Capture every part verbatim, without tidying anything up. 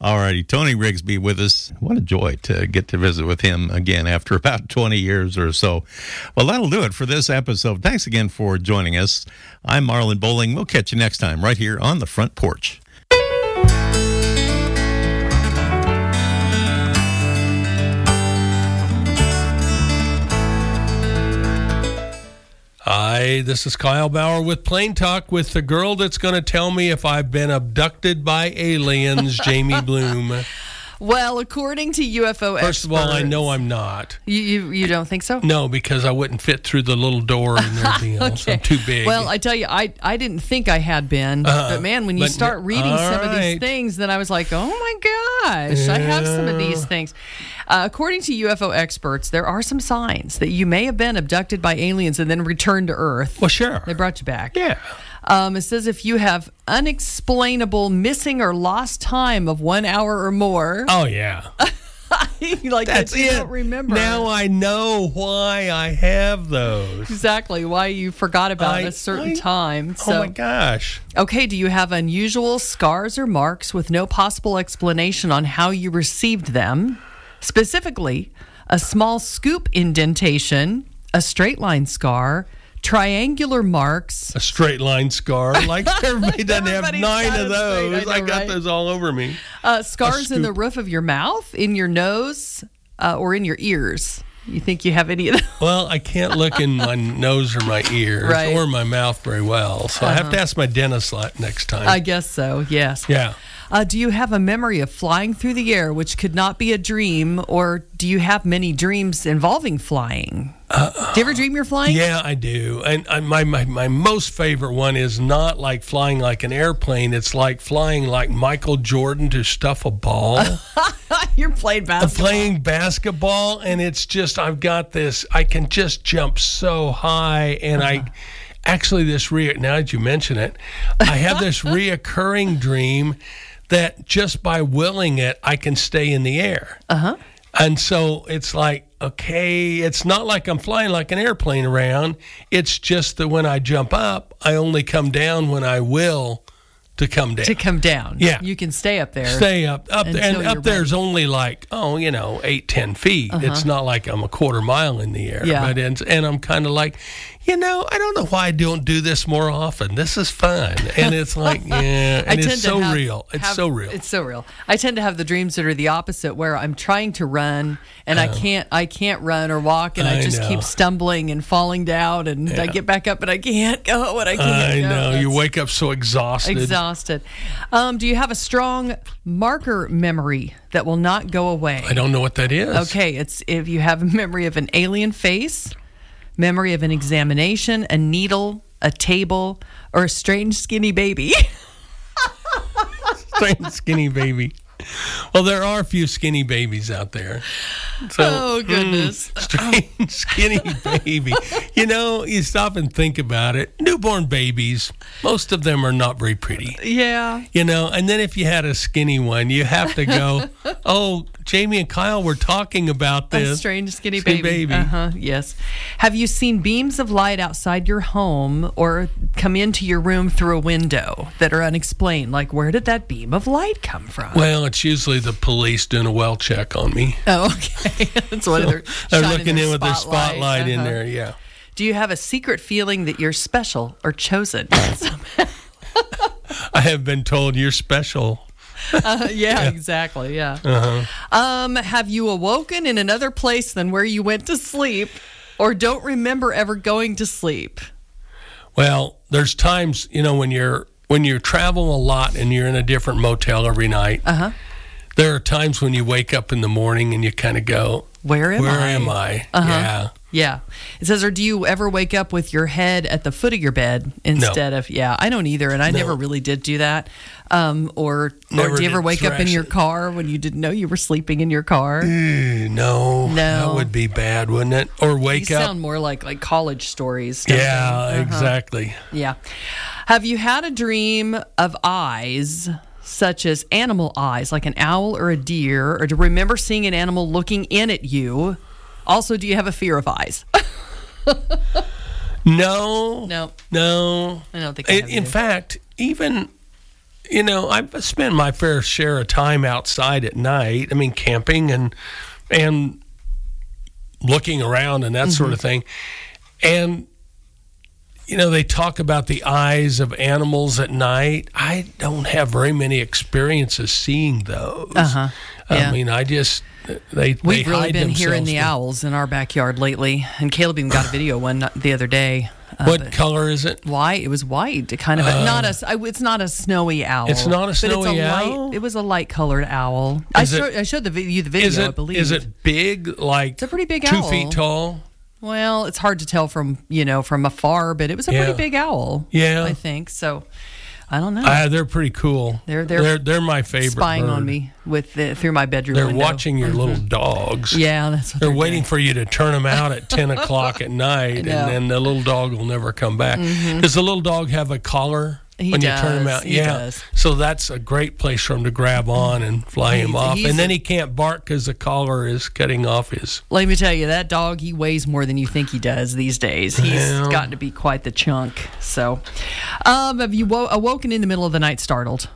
All righty, Tony Rigsby with us. What a joy to get to visit with him again after about twenty years or so. Well, that'll do it for this episode. Thanks again for joining us. I'm Marlon Bowling. We'll catch you next time right here on the Front Porch. Hi, this is Kyle Bauer with Plain Talk with the girl that's going to tell me if I've been abducted by aliens, Jamie Bloom. Well, according to U F O experts... First of all, I know I'm not. You you, you don't think so? No, because I wouldn't fit through the little door and everything else. Okay. I'm too big. Well, I tell you, I, I didn't think I had been. Uh, but, man, when you but- start reading all some of these right. things, then I was like, oh, my gosh, I have some of these things. Uh, according to U F O experts, there are some signs that you may have been abducted by aliens and then returned to Earth. Well, sure. They brought you back. Yeah. Um, it says if you have unexplainable missing or lost time of one hour or more, Oh, yeah. like That's that you it. don't remember. Now I know why I have those. Exactly why you forgot about I- a certain I- time. So, Oh, my gosh. okay, do you have unusual scars or marks with no possible explanation on how you received them? Specifically, a small scoop indentation, a straight line scar, triangular marks. A straight line scar. Like everybody doesn't have Everybody's nine got of it straight, those. I I, know, got right? those all over me. Uh, scars in the scoop. roof of your mouth, in your nose, uh, or in your ears. You think you have any of those? Well, I can't look in my nose or my ears Right. or my mouth very well. So I have to ask my dentist that next time. I guess so, yes. yeah. Uh, do you have a memory of flying through the air, which could not be a dream, or do you have many dreams involving flying? Uh, do you ever dream you're flying? Yeah, I do. And I, my, my, my most favorite one is not like flying like an airplane. It's like flying like Michael Jordan to stuff a ball. You're playing basketball. Playing basketball, and it's just, I've got this, I can just jump so high, and Uh-huh. I actually, this, re, now that you mention it, I have this reoccurring dream that just by willing it, I can stay in the air. Uh-huh. And so it's like, okay, it's not like I'm flying like an airplane around. It's just that when I jump up, I only come down when I will to come down. To come down. Yeah. You can stay up there. Stay up, up there, Until and you're up there's only like, oh, you know, eight, ten feet. It's not like I'm a quarter mile in the air. Yeah. But and, and I'm kind of like, you know, I don't know why I don't do this more often. This is fun, and it's like, yeah, I and tend it's to so have- real. It's have- so real. It's so real. I tend to have the dreams that are the opposite, where I'm trying to run and I can't. I can't run or walk, and I, I just know. keep stumbling and falling down, and I Yeah. get back up, and I can't go, and I can't I go. know. You That's wake up so exhausted. exhausted. Um, do you have a strong marker memory that will not go away? I don't know what that is. Okay, it's if you have a memory of an alien face, memory of an examination, a needle, a table, or a strange skinny baby. Strange skinny baby. Well, there are a few skinny babies out there. So, Oh, goodness. mm, strange skinny baby. You know, you stop and think about it. Newborn babies, most of them are not very pretty. Yeah. You know, and then if you had a skinny one, you have to go, oh, Jamie and Kyle were talking about A this. strange skinny, Skinny baby. baby. Uh-huh, yes. Have you seen beams of light outside your home or come into your room through a window that are unexplained? Like, where did that beam of light come from? Well, it's usually the police doing a well check on me. Oh, okay. That's what they're They're shining looking their in with their spotlight. spotlight in Uh-huh. there, yeah. Do you have a secret feeling that you're special or chosen? I have been told you're special. Uh, yeah, exactly. Yeah. Uh-huh. Um, have you awoken in another place than where you went to sleep, or don't remember ever going to sleep? Well, there's times, you know, when you're when you travel a lot and you're in a different motel every night. Uh-huh. There are times when you wake up in the morning and you kind of go, Where am "Where I? am I?" Uh-huh. Yeah. Yeah. It says, or do you ever wake up with your head at the foot of your bed instead of, yeah, I don't either. And I No. never really did do that. Um, or, Never or do you ever did wake up in thrash your it. car when you didn't know you were sleeping in your car? Ooh, no, No. that would be bad, wouldn't it? Or You wake up. sound more like, like college stories. don't Yeah, they? Uh-huh. exactly. Yeah. Have you had a dream of eyes, such as animal eyes, like an owl or a deer, or to remember seeing an animal looking in at you? Also, do you have a fear of eyes? No, No, no. I don't think I In, have in either. fact, even you know, I've spent my fair share of time outside at night. I mean, camping and and looking around and that mm-hmm. sort of thing. And, you know, they talk about the eyes of animals at night. I don't have very many experiences seeing those. Uh-huh. Yeah. I mean, I just... They, We've they really hide been hearing themselves the with- owls in our backyard lately. And Caleb even got a video one the other day. Uh, What color is it? White. It was white. It kind of a, not a. I- It's not a snowy owl. It's not a but snowy it's a owl? Light, it was a light colored owl. I Is it- showed, I showed the, vi- you the video. Is it, I believe. is it big, like It's a pretty big two owl. feet tall? Well, it's hard to tell from you know from afar, but it was a Yeah. pretty big owl. Yeah. I think so. I don't know. Uh, they're pretty cool. They're- they're they're, they're my favorite Spying bird. on me with the, through my bedroom They're window. watching your little dogs. Yeah, that's what They're they're waiting doing. for you to turn them out at ten o'clock at night, and know. Mm-hmm. then the little dog will never come back. Does the little dog have a collar He when you turn him does. out? He yeah. does. So that's a great place for him to grab on and fly him He's- off. he's And then a- he can't bark because the collar is cutting off his. Let me tell you, that dog, he weighs more than you think he does these days. He's Yeah. gotten to be quite the chunk. So, um, have you wo- awoken in the middle of the night startled?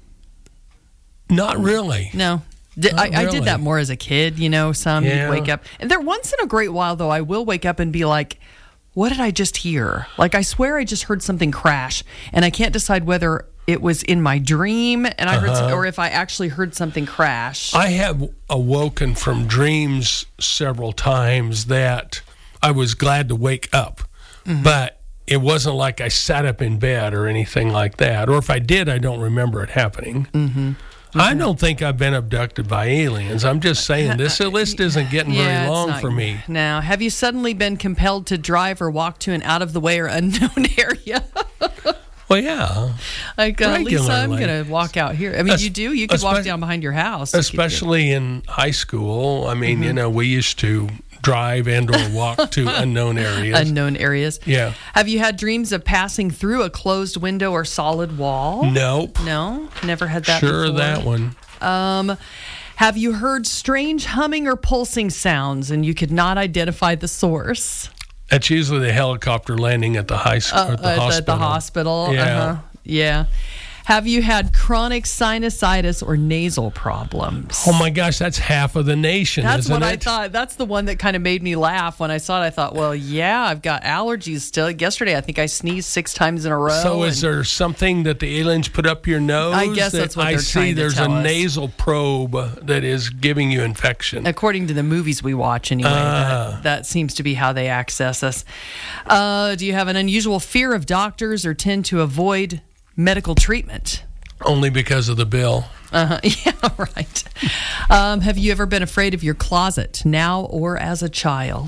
Not really. No. Di- Not I, I really. did that more as a kid, you know, some Yeah. you'd wake up. And there once in a great while, though, I will wake up and be like, what did I just hear? Like, I swear I just heard something crash, and I can't decide whether it was in my dream and I heard Uh-huh. some, or if I actually heard something crash. I have awoken from dreams several times that I was glad to wake up, Mm-hmm. but it wasn't like I sat up in bed or anything like that. Or if I did, I don't remember it happening. Mm-hmm. I don't think I've been abducted by aliens. I'm just saying this list isn't getting Yeah, very it's long not- for me. Now, have you suddenly been compelled to drive or walk to an out of the way or unknown area? Well, yeah, Like, uh, Lisa, I'm Regularly. going to walk out here. I mean, Es- you do. You could walk especially- down behind your house. if you could. especially in high school. I mean, Mm-hmm. you know, we used to drive and or walk to unknown areas. Unknown areas. Yeah. Have you had dreams of passing through a closed window or solid wall? Nope. No, never had that Sure, before. that one. Um, have you heard strange humming or pulsing sounds and you could not identify the source? That's usually the helicopter landing at the high school, Uh, at the at hospital. the hospital. Yeah. Uh-huh. Yeah. Have you had chronic sinusitis or nasal problems? Oh my gosh, that's half of the nation, That's isn't what I it? thought. That's the one that kind of made me laugh when I saw it. I thought, well, yeah, I've got allergies still. Yesterday, I think I sneezed six times in a row. So is and- there something that the aliens put up your nose? I guess that that's what I they're see. trying to There's tell a us. nasal probe that is giving you infection. According to the movies we watch, anyway, Ah. that, that seems to be how they access us. Uh, do you have an unusual fear of doctors or tend to avoid medical treatment? Only because of the bill. Uh-huh. Yeah, right. Um, have you ever been afraid of your closet, now or as a child?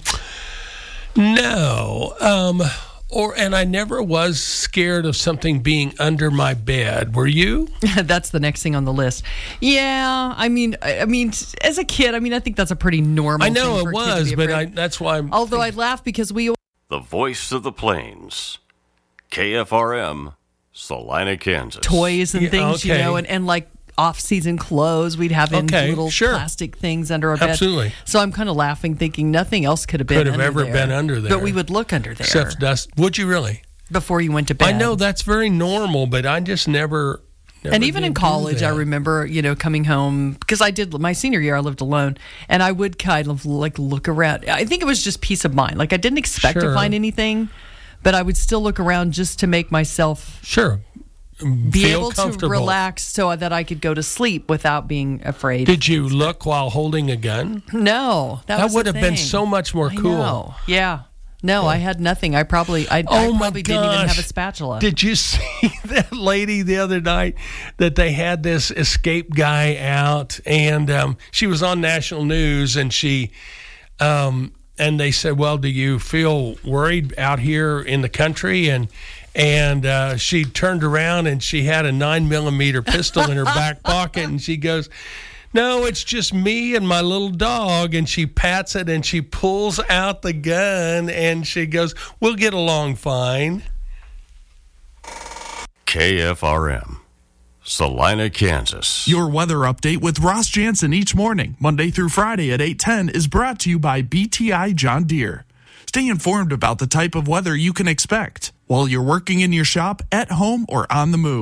No. Um, or and I never was scared of something being under my bed. Were you? That's the next thing on the list. Yeah, I mean, I I mean, as a kid, I mean, I think that's a pretty normal. I know thing it for a kid to was, be but I, afraid. that's why I'm. Although I laugh because we The voice of the plains. K F R M, Salina, Kansas. toys and Yeah, things, you okay. know, and, and like off-season clothes we'd have in Okay, little sure. plastic things under our bed. Absolutely. So I'm kind of laughing, thinking nothing else could have been Could have under ever there. been under there. But we would look under there Except dust. Would you really? before you went to bed. I know that's very normal, but I just never. never And even did in do college, I that. remember, you know, coming home because I did my senior year. I lived alone, and I would kind of like look around. I think it was just peace of mind. Like I didn't expect to Sure. find anything, but I would still look around just to make myself Sure. be Feel able to comfortable. relax, so that I could go to sleep without being afraid. Did you look while holding a gun? No, that, That was would the have been thing. so much more I cool. know. Yeah. No, I had nothing. I probably, I, I Oh my probably didn't even have a gosh. spatula. Did you see that lady the other night that they had this escape guy out and um, she was on national news and she um, and they said, well, do you feel worried out here in the country? And and uh, she turned around and she had a nine millimeter pistol in her back pocket and she goes, no, it's just me and my little dog. And she pats it and she pulls out the gun and she goes, we'll get along fine. K F R M, Salina, Kansas. Your weather update with Ross Jansen each morning, Monday through Friday at eight ten, is brought to you by B T I John Deere. Stay informed about the type of weather you can expect while you're working in your shop, at home, or on the move.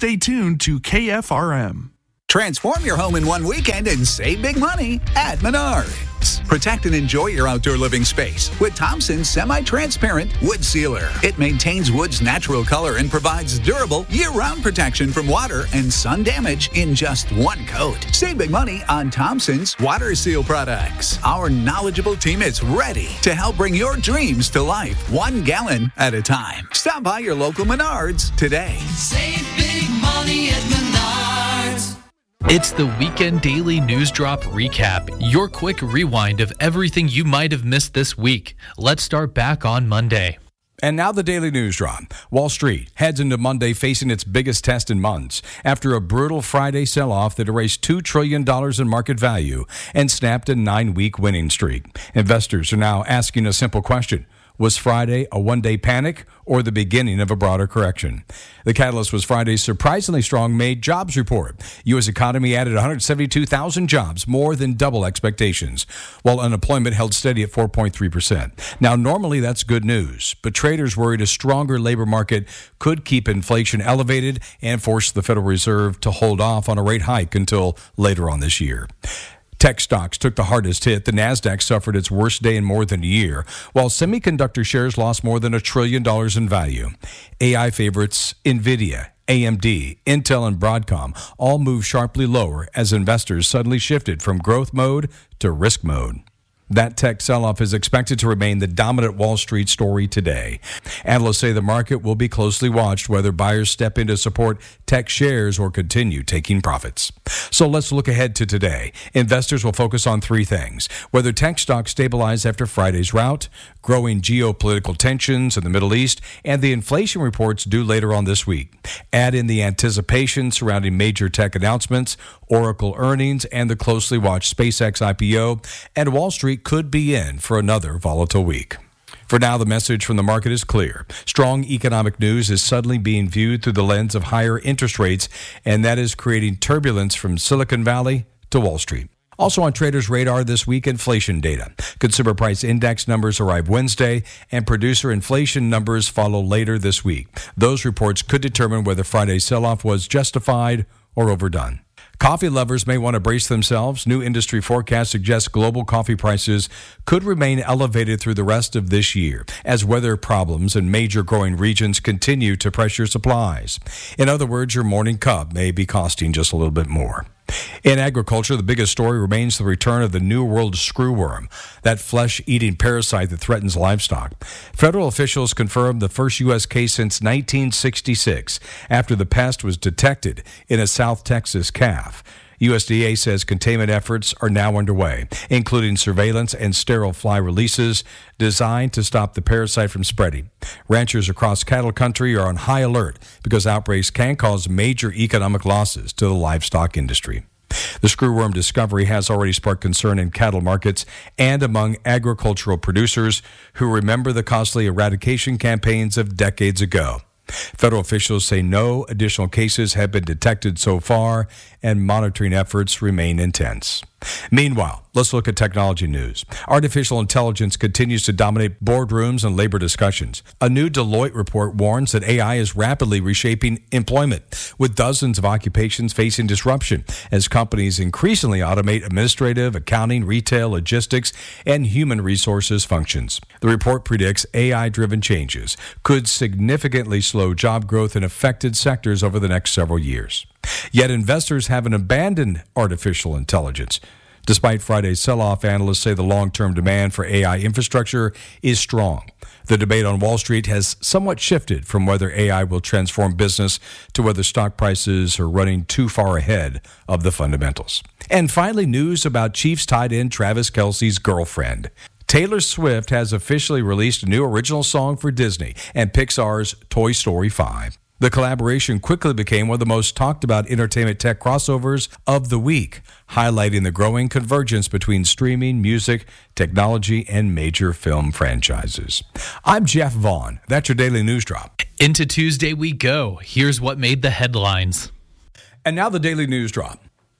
stay tuned to K F R M. Transform your home in one weekend and save big money at Menards. Protect and enjoy your outdoor living space with Thompson's semi-transparent wood sealer. It maintains wood's natural color and provides durable year-round protection from water and sun damage in just one coat. Save big money on Thompson's water seal products. Our knowledgeable team is ready to help bring your dreams to life, one gallon at a time. Stop by your local Menards today. Save big money at Menards. It's the Weekend Daily News Drop Recap, your quick rewind of everything you might have missed this week. Let's start back on Monday. And now the Daily News Drop. Wall Street heads into Monday facing its biggest test in months after a brutal Friday sell-off that erased two trillion dollars in market value and snapped a nine-week winning streak. Investors are now asking a simple question. Was Friday a one-day panic or the beginning of a broader correction? The catalyst was Friday's surprisingly strong May jobs report. U S economy added one hundred seventy-two thousand jobs, more than double expectations, while unemployment held steady at four point three percent. Now, normally that's good news, but traders worried a stronger labor market could keep inflation elevated and force the Federal Reserve to hold off on a rate hike until later on this year. Tech stocks took the hardest hit. The Nasdaq suffered its worst day in more than a year, while semiconductor shares lost more than a trillion dollars in value. A I favorites NVIDIA, A M D, Intel, and Broadcom all moved sharply lower as investors suddenly shifted from growth mode to risk mode. That tech sell-off is expected to remain the dominant Wall Street story today. Analysts say the market will be closely watched whether buyers step in to support tech shares or continue taking profits. So let's look ahead to today. Investors will focus on three things: whether tech stocks stabilize after Friday's rout, growing geopolitical tensions in the Middle East, and the inflation reports due later on this week. Add in the anticipation surrounding major tech announcements, Oracle earnings, and the closely watched SpaceX I P O, and Wall Street could be in for another volatile week. For now, the message from the market is clear. Strong economic news is suddenly being viewed through the lens of higher interest rates, and that is creating turbulence from Silicon Valley to Wall Street. Also on traders' radar this week, inflation data. Consumer price index numbers arrive Wednesday, and producer inflation numbers follow later this week. Those reports could determine whether Friday's sell-off was justified or overdone. Coffee lovers may want to brace themselves. New industry forecasts suggest global coffee prices could remain elevated through the rest of this year as weather problems in major growing regions continue to pressure supplies. In other words, your morning cup may be costing just a little bit more. In agriculture, the biggest story remains the return of the New World screwworm, that flesh-eating parasite that threatens livestock. Federal officials confirmed the first U S case since nineteen sixty-six after the pest was detected in a South Texas calf. U S D A says containment efforts are now underway, including surveillance and sterile fly releases designed to stop the parasite from spreading. Ranchers across cattle country are on high alert because outbreaks can cause major economic losses to the livestock industry. The screwworm discovery has already sparked concern in cattle markets and among agricultural producers who remember the costly eradication campaigns of decades ago. Federal officials say no additional cases have been detected so far, and monitoring efforts remain intense. Meanwhile, let's look at technology news. Artificial intelligence continues to dominate boardrooms and labor discussions. A new Deloitte report warns that A I is rapidly reshaping employment, with dozens of occupations facing disruption as companies increasingly automate administrative, accounting, retail, logistics, and human resources functions. The report predicts A I-driven changes could significantly slow job growth in affected sectors over the next several years. Yet investors haven't abandoned artificial intelligence. Despite Friday's sell-off, analysts say the long-term demand for A I infrastructure is strong. The debate on Wall Street has somewhat shifted from whether A I will transform business to whether stock prices are running too far ahead of the fundamentals. And finally, news about Chiefs tight end Travis Kelce's girlfriend. Taylor Swift has officially released a new original song for Disney and Pixar's Toy Story five. The collaboration quickly became one of the most talked about entertainment tech crossovers of the week, highlighting the growing convergence between streaming, music, technology, and major film franchises. I'm Jeff Vaughn. That's your Daily News Drop. Into Tuesday we go. Here's what made the headlines. And now the Daily News Drop.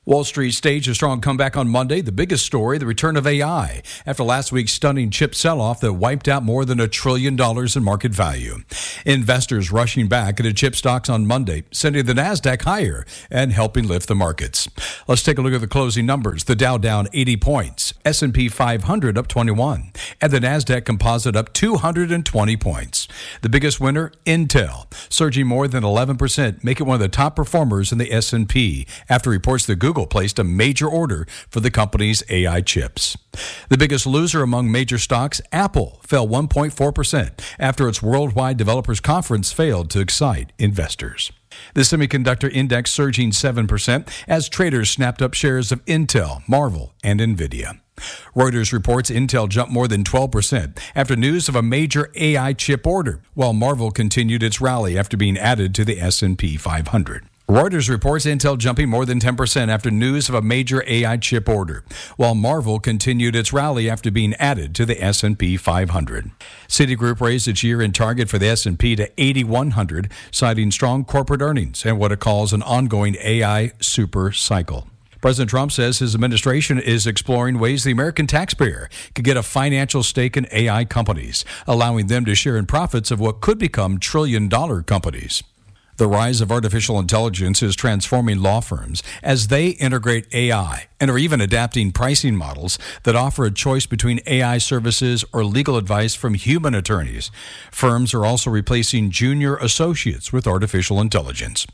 Wall Street staged a strong comeback on Monday. The biggest story, the return of A I, after last week's stunning chip sell-off that wiped out more than a trillion dollars in market value. Investors rushing back into chip stocks on Monday, sending the NASDAQ higher and helping lift the markets. Let's take a look at the closing numbers. The Dow down eighty points, S and P five hundred up twenty-one, and the NASDAQ Composite up two hundred twenty points. The biggest winner, Intel, surging more than eleven percent, making it one of the top performers in the S and P after reports that Google Google placed a major order for the company's A I chips. The biggest loser among major stocks, Apple, fell one point four percent after its Worldwide Developers Conference failed to excite investors. The semiconductor index surging seven percent as traders snapped up shares of Intel, Marvell, and Nvidia. Reuters reports Intel jumped more than twelve percent after news of a major A I chip order, while Marvell continued its rally after being added to the S and P five hundred. Reuters reports Intel jumping more than ten percent after news of a major A I chip order, while Marvell continued its rally after being added to the S and P five hundred. Citigroup raised its year-end target for the S and P to eighty-one hundred, citing strong corporate earnings and what it calls an ongoing A I super cycle. President Trump says his administration is exploring ways the American taxpayer could get a financial stake in A I companies, allowing them to share in profits of what could become trillion-dollar companies. The rise of artificial intelligence is transforming law firms as they integrate A I and are even adapting pricing models that offer a choice between A I services or legal advice from human attorneys. Firms are also replacing junior associates with artificial intelligence.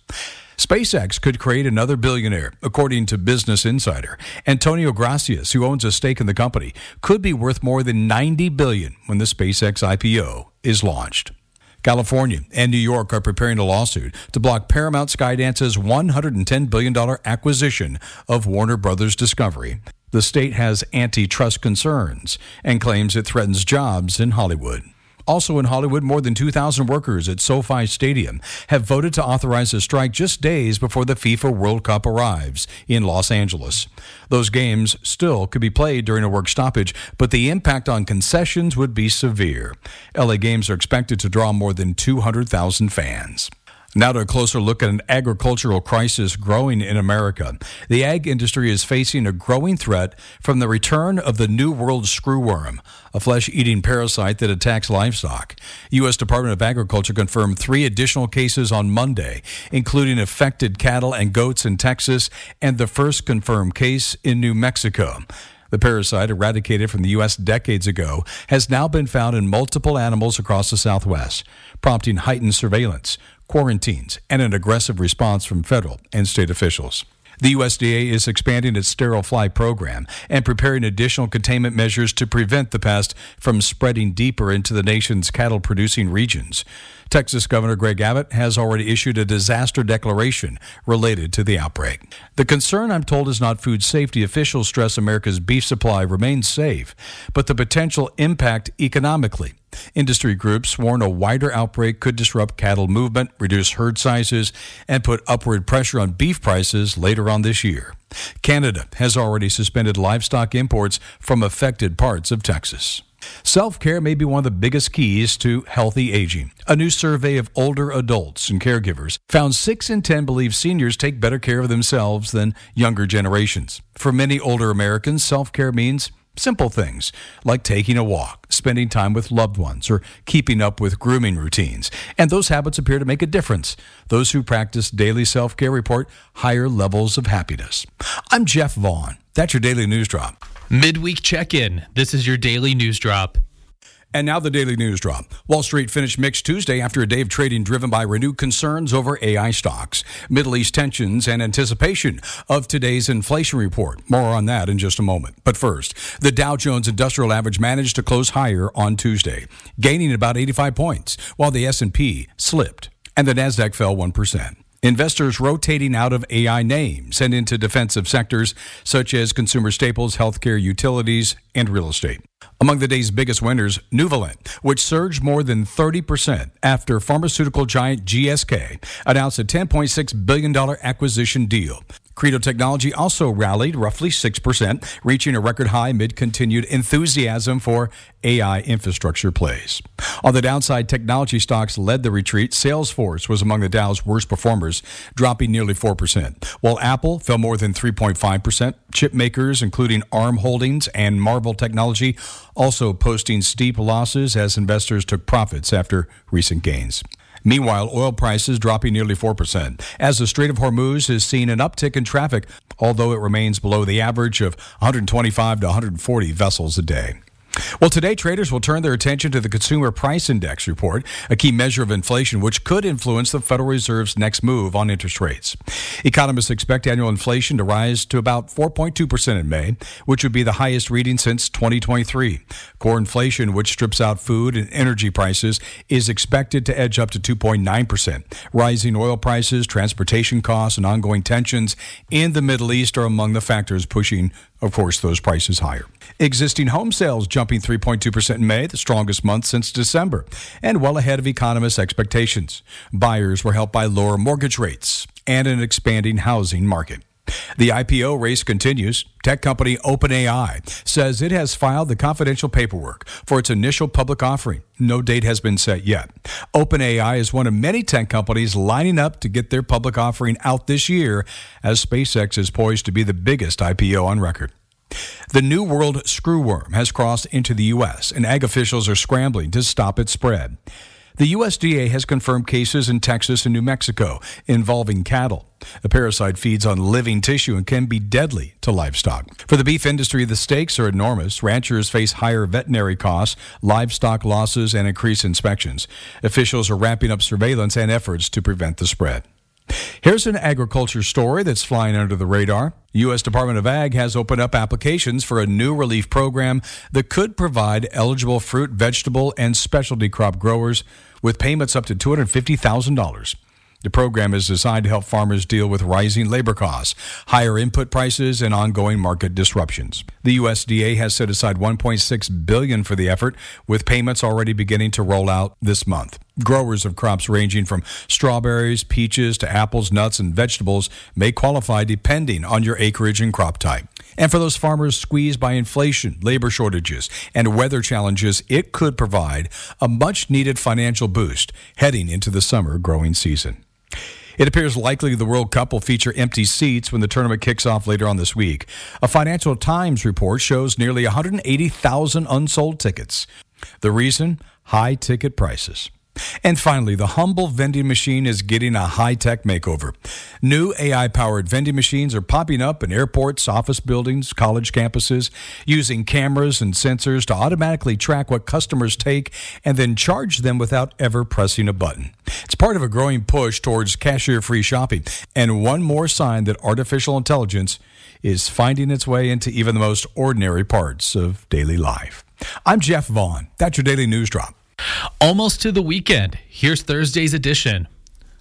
SpaceX could create another billionaire, according to Business Insider. Antonio Gracias, who owns a stake in the company, could be worth more than ninety billion dollars when the SpaceX I P O is launched. California and New York are preparing a lawsuit to block Paramount Skydance's one hundred ten billion dollars acquisition of Warner Brothers Discovery. The state has antitrust concerns and claims it threatens jobs in Hollywood. Also in Hollywood, more than two thousand workers at SoFi Stadium have voted to authorize a strike just days before the FIFA World Cup arrives in Los Angeles. Those games still could be played during a work stoppage, but the impact on concessions would be severe. L A games are expected to draw more than two hundred thousand fans. Now to a closer look at an agricultural crisis growing in America. The ag industry is facing a growing threat from the return of the New World screwworm, a flesh-eating parasite that attacks livestock. U S Department of Agriculture confirmed three additional cases on Monday, including affected cattle and goats in Texas and the first confirmed case in New Mexico. The parasite, eradicated from the U S decades ago, has now been found in multiple animals across the Southwest, prompting heightened surveillance, quarantines, and an aggressive response from federal and state officials. The U S D A is expanding its sterile fly program and preparing additional containment measures to prevent the pest from spreading deeper into the nation's cattle-producing regions. Texas Governor Greg Abbott has already issued a disaster declaration related to the outbreak. The concern, I'm told, is not food safety. Officials stress America's beef supply remains safe, but the potential impact economically. Industry groups warn a wider outbreak could disrupt cattle movement, reduce herd sizes, and put upward pressure on beef prices later on this year. Canada has already suspended livestock imports from affected parts of Texas. Self-care may be one of the biggest keys to healthy aging. A new survey of older adults and caregivers found six in ten believe seniors take better care of themselves than younger generations. For many older Americans, self-care means simple things like taking a walk, spending time with loved ones, or keeping up with grooming routines. And those habits appear to make a difference. Those who practice daily self-care report higher levels of happiness. I'm Jeff Vaughn. That's your Daily News Drop. Midweek check-in. This is your Daily News Drop. And now the Daily News Drop. Wall Street finished mixed Tuesday after a day of trading driven by renewed concerns over A I stocks, Middle East tensions, and anticipation of today's inflation report. More on that in just a moment. But first, the Dow Jones Industrial Average managed to close higher on Tuesday, gaining about eighty-five points, while the S and P slipped, and the NASDAQ fell one percent. Investors rotating out of A I names and into defensive sectors such as consumer staples, healthcare, utilities, and real estate. Among the day's biggest winners, Nuvalent, which surged more than thirty percent after pharmaceutical giant G S K announced a ten point six billion dollars acquisition deal. Credo Technology also rallied roughly six percent, reaching a record high amid continued enthusiasm for A I infrastructure plays. On the downside, technology stocks led the retreat. Salesforce was among the Dow's worst performers, dropping nearly four percent, while Apple fell more than three point five percent. Chip makers, including ARM Holdings and Marvell Technology, also posting steep losses as investors took profits after recent gains. Meanwhile, oil prices dropping nearly four percent as the Strait of Hormuz has seen an uptick in traffic, although it remains below the average of one hundred twenty-five to one hundred forty vessels a day. Well, today traders will turn their attention to the Consumer Price Index report, a key measure of inflation which could influence the Federal Reserve's next move on interest rates. Economists expect annual inflation to rise to about four point two percent in May, which would be the highest reading since twenty twenty-three. Core inflation, which strips out food and energy prices, is expected to edge up to two point nine percent. Rising oil prices, transportation costs, and ongoing tensions in the Middle East are among the factors pushing, of course, those prices higher. Existing home sales jumping three point two percent in May, the strongest month since December, and well ahead of economists' expectations. Buyers were helped by lower mortgage rates and an expanding housing market. The I P O race continues. Tech company OpenAI says it has filed the confidential paperwork for its initial public offering. No date has been set yet. OpenAI is one of many tech companies lining up to get their public offering out this year, as SpaceX is poised to be the biggest I P O on record. The New World screwworm has crossed into the U S, and ag officials are scrambling to stop its spread. The U S D A has confirmed cases in Texas and New Mexico involving cattle. The parasite feeds on living tissue and can be deadly to livestock. For the beef industry, the stakes are enormous. Ranchers face higher veterinary costs, livestock losses, and increased inspections. Officials are ramping up surveillance and efforts to prevent the spread. Here's an agriculture story that's flying under the radar. U S Department of Ag has opened up applications for a new relief program that could provide eligible fruit, vegetable, and specialty crop growers with payments up to two hundred fifty thousand dollars. The program is designed to help farmers deal with rising labor costs, higher input prices, and ongoing market disruptions. The U S D A has set aside one point six billion dollars for the effort, with payments already beginning to roll out this month. Growers of crops ranging from strawberries, peaches to apples, nuts, and vegetables may qualify depending on your acreage and crop type. And for those farmers squeezed by inflation, labor shortages, and weather challenges, it could provide a much-needed financial boost heading into the summer growing season. It appears likely the World Cup will feature empty seats when the tournament kicks off later on this week. A Financial Times report shows nearly one hundred eighty thousand unsold tickets. The reason? High ticket prices. And finally, the humble vending machine is getting a high-tech makeover. New A I-powered vending machines are popping up in airports, office buildings, college campuses, using cameras and sensors to automatically track what customers take and then charge them without ever pressing a button. It's part of a growing push towards cashier-free shopping, and one more sign that artificial intelligence is finding its way into even the most ordinary parts of daily life. I'm Jeff Vaughn. That's your Daily News Drop. Almost to the weekend. Here's Thursday's edition.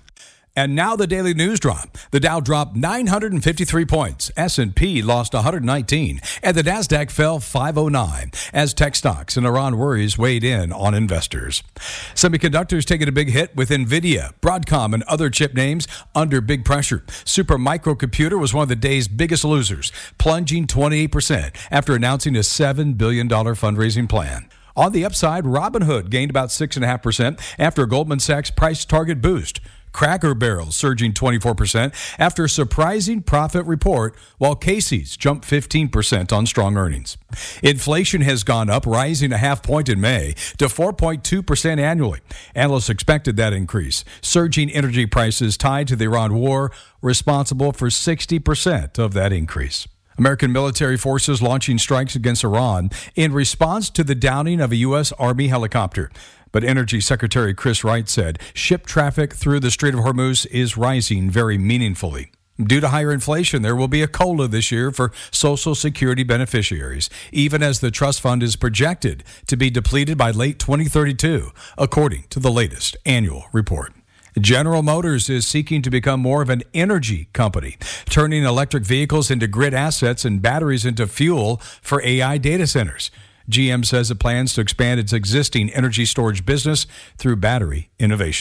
And now the Daily News Drop. The Dow dropped nine hundred fifty-three points. S and P lost one hundred nineteen. And the Nasdaq fell five oh nine as tech stocks and Iran worries weighed in on investors. Semiconductors taking a big hit with NVIDIA, Broadcom, and other chip names under big pressure. Super Microcomputer was one of the day's biggest losers, plunging twenty-eight percent after announcing a seven billion dollars fundraising plan. On the upside, Robinhood gained about six point five percent after a Goldman Sachs price target boost. Cracker Barrel surging twenty-four percent after a surprising profit report, while Casey's jumped fifteen percent on strong earnings. Inflation has gone up, rising a half point in May to four point two percent annually. Analysts expected that increase. Surging energy prices tied to the Iran war responsible for sixty percent of that increase. American military forces launching strikes against Iran in response to the downing of a U S Army helicopter. But Energy Secretary Chris Wright said ship traffic through the Strait of Hormuz is rising very meaningfully. Due to higher inflation, there will be a COLA this year for Social Security beneficiaries, even as the trust fund is projected to be depleted by late twenty thirty-two, according to the latest annual report. General Motors is seeking to become more of an energy company, turning electric vehicles into grid assets and batteries into fuel for A I data centers. G M says it plans to expand its existing energy storage business through battery innovation.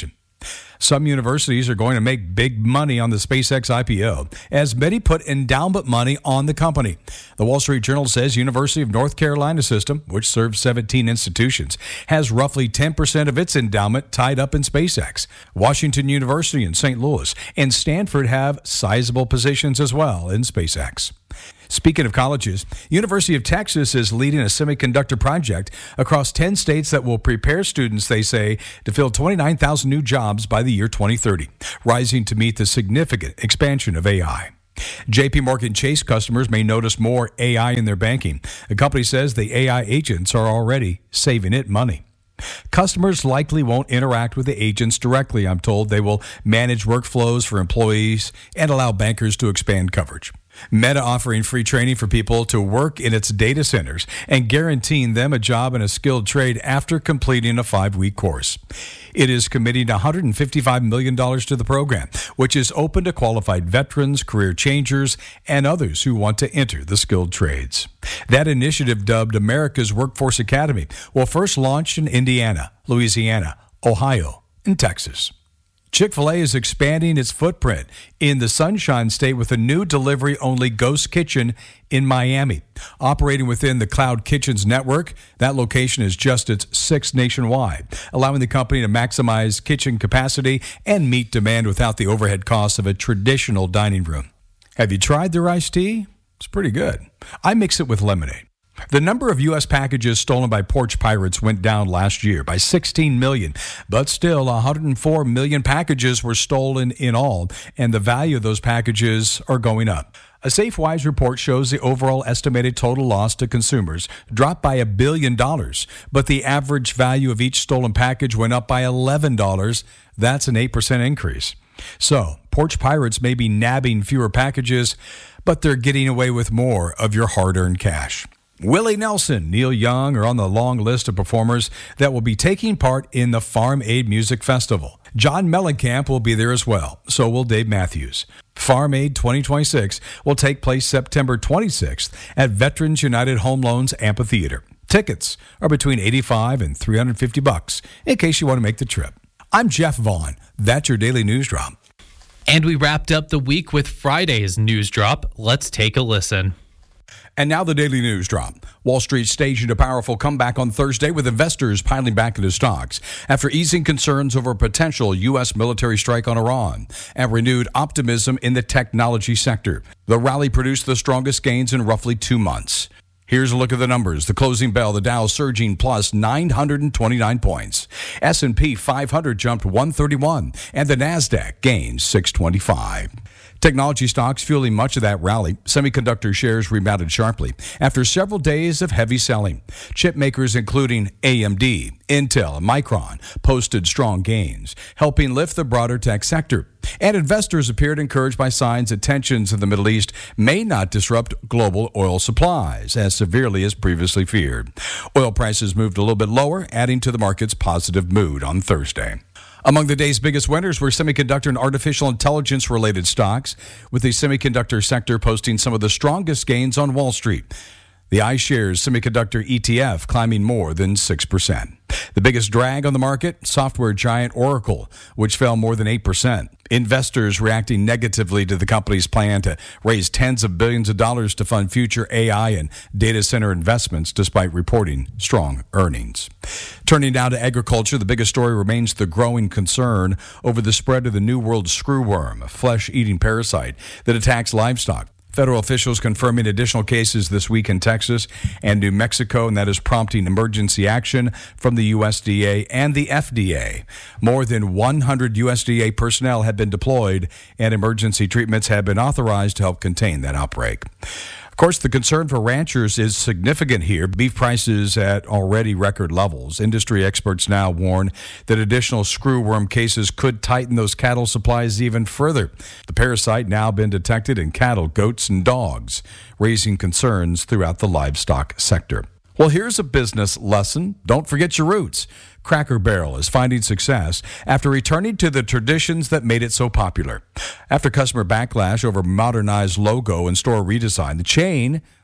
Some universities are going to make big money on the SpaceX I P O, as many put endowment money on the company. The Wall Street Journal says University of North Carolina System, which serves seventeen institutions, has roughly ten percent of its endowment tied up in SpaceX. Washington University in Saint Louis and Stanford have sizable positions as well in SpaceX. Speaking of colleges, University of Texas is leading a semiconductor project across ten states that will prepare students, they say, to fill twenty-nine thousand new jobs by the year twenty thirty, rising to meet the significant expansion of A I. J P Morgan Chase customers may notice more A I in their banking. The company says the A I agents are already saving it money. Customers likely won't interact with the agents directly, I'm told. They will manage workflows for employees and allow bankers to expand coverage. Meta offering free training for people to work in its data centers and guaranteeing them a job in a skilled trade after completing a five-week course. It is committing one hundred fifty-five million dollars to the program, which is open to qualified veterans, career changers, and others who want to enter the skilled trades. That initiative, dubbed America's Workforce Academy, will first launch in Indiana, Louisiana, Ohio, and Texas. Chick-fil-A is expanding its footprint in the Sunshine State with a new delivery-only ghost kitchen in Miami. Operating within the Cloud Kitchens network, that location is just its sixth nationwide, allowing the company to maximize kitchen capacity and meet demand without the overhead costs of a traditional dining room. Have you tried their iced tea? It's pretty good. I mix it with lemonade. The number of U S packages stolen by porch pirates went down last year by sixteen million, but still one hundred four million packages were stolen in all, and the value of those packages are going up. A SafeWise report shows the overall estimated total loss to consumers dropped by a billion dollars, but the average value of each stolen package went up by eleven dollars. That's an eight percent increase. So, porch pirates may be nabbing fewer packages, but they're getting away with more of your hard-earned cash. Willie Nelson, Neil Young are on the long list of performers that will be taking part in the Farm Aid Music Festival. John Mellencamp will be there as well, so will Dave Matthews. Farm Aid twenty twenty-six will take place September twenty-sixth at Veterans United Home Loans Amphitheater. Tickets are between eighty-five and three hundred fifty bucks in case you want to make the trip. I'm Jeff Vaughn. That's your Daily News Drop. And we wrapped up the week with Friday's News Drop. Let's take a listen. And now the Daily News Drop. Wall Street staged a powerful comeback on Thursday with investors piling back into stocks after easing concerns over a potential U S military strike on Iran and renewed optimism in the technology sector. The rally produced the strongest gains in roughly two months. Here's a look at the numbers. The closing bell, the Dow surging plus nine hundred twenty-nine points. S and P five hundred jumped one thirty-one, and the NASDAQ gained six twenty-five. Technology stocks fueling much of that rally. Semiconductor shares rebounded sharply after several days of heavy selling. Chip makers including A M D, Intel, and Micron posted strong gains, helping lift the broader tech sector. And investors appeared encouraged by signs that tensions in the Middle East may not disrupt global oil supplies as severely as previously feared. Oil prices moved a little bit lower, adding to the market's positive mood on Thursday. Among the day's biggest winners were semiconductor and artificial intelligence-related stocks, with the semiconductor sector posting some of the strongest gains on Wall Street. The iShares Semiconductor E T F climbing more than six percent. The biggest drag on the market, software giant Oracle, which fell more than eight percent. Investors reacting negatively to the company's plan to raise tens of billions of dollars to fund future A I and data center investments despite reporting strong earnings. Turning now to agriculture, the biggest story remains the growing concern over the spread of the New World screwworm, a flesh-eating parasite that attacks livestock. Federal officials confirming additional cases this week in Texas and New Mexico, and that is prompting emergency action from the U S D A and the F D A. More than one hundred U S D A personnel have been deployed, and emergency treatments have been authorized to help contain that outbreak. Of course, the concern for ranchers is significant here. Beef prices at already record levels. Industry experts now warn that additional screwworm cases could tighten those cattle supplies even further. The parasite now been detected in cattle, goats, and dogs, raising concerns throughout the livestock sector. Well, here's a business lesson. Don't forget your roots. Cracker Barrel is finding success after returning to the traditions that made it so popular. After customer backlash over modernized logo and store redesign, the chain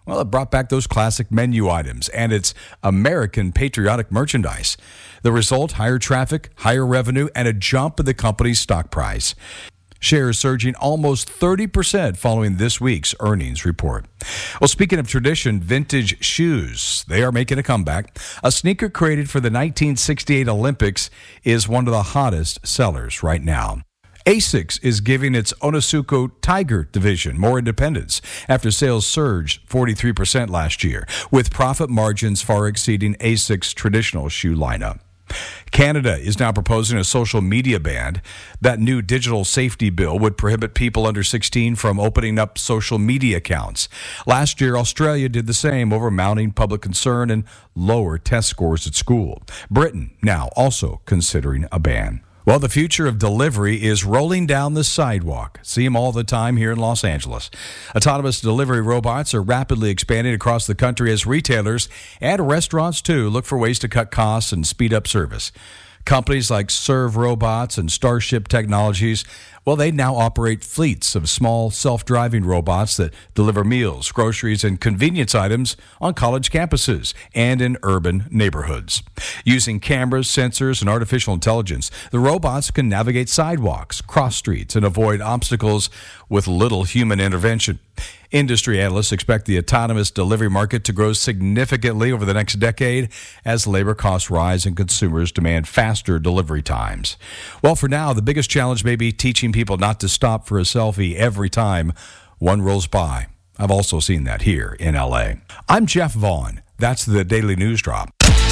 Well, it brought back those classic menu items and its American patriotic merchandise. The result, higher traffic, higher revenue, and a jump in the company's stock price. Shares surging almost thirty percent following this week's earnings report. Well, speaking of tradition, vintage shoes, they are making a comeback. A sneaker created for the nineteen sixty-eight Olympics is one of the hottest sellers right now. ASICS is giving its Onitsuka Tiger division more independence after sales surged forty-three percent last year, with profit margins far exceeding ASICS' traditional shoe lineup. Canada is now proposing a social media ban. That new digital safety bill would prohibit people under sixteen from opening up social media accounts. Last year, Australia did the same over mounting public concern and lower test scores at school. Britain now also considering a ban. Well, the future of delivery is rolling down the sidewalk. See them all the time here in Los Angeles. Autonomous delivery robots are rapidly expanding across the country as retailers and restaurants, too, look for ways to cut costs and speed up service. Companies like Serve Robots and Starship Technologies, well, they now operate fleets of small self-driving robots that deliver meals, groceries, and convenience items on college campuses and in urban neighborhoods. Using cameras, sensors, and artificial intelligence, the robots can navigate sidewalks, cross streets, and avoid obstacles with little human intervention. Industry analysts expect the autonomous delivery market to grow significantly over the next decade as labor costs rise and consumers demand faster delivery times. Well, for now, the biggest challenge may be teaching people not to stop for a selfie every time one rolls by. I've also seen that here in L A. I'm Jeff Vaughn. That's the Daily News Drop.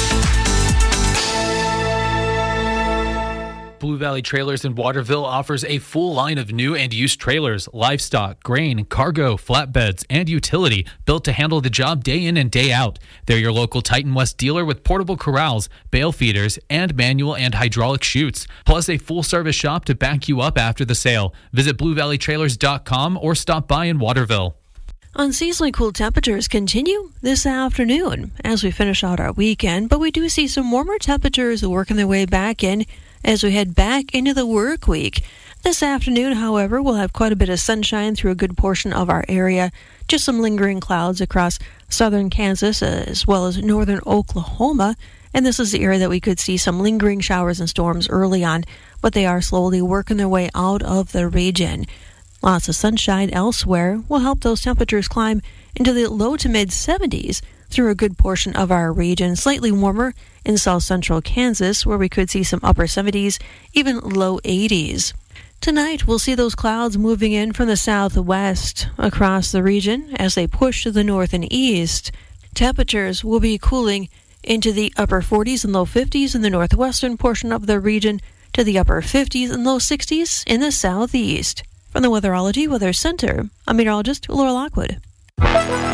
Blue Valley Trailers in Waterville offers a full line of new and used trailers, livestock, grain, cargo, flatbeds, and utility built to handle the job day in and day out. They're your local Titan West dealer with portable corrals, bale feeders, and manual and hydraulic chutes, plus a full-service shop to back you up after the sale. Visit blue valley trailers dot com or stop by in Waterville. Unseasonably cool temperatures continue this afternoon as we finish out our weekend, but we do see some warmer temperatures working their way back in as we head back into the work week. This afternoon, however, we'll have quite a bit of sunshine through a good portion of our area. Just some lingering clouds across southern Kansas as well as northern Oklahoma. And this is the area that we could see some lingering showers and storms early on, but they are slowly working their way out of the region. Lots of sunshine elsewhere will help those temperatures climb into the low to mid seventies through a good portion of our region. Slightly warmer in south central Kansas, where we could see some upper seventies, even low eighties. Tonight, we'll see those clouds moving in from the southwest across the region as they push to the north and east. Temperatures will be cooling into the upper forties and low fifties in the northwestern portion of the region to the upper fifties and low sixties in the southeast. From the Weatherology Weather Center, I'm meteorologist Laura Lockwood.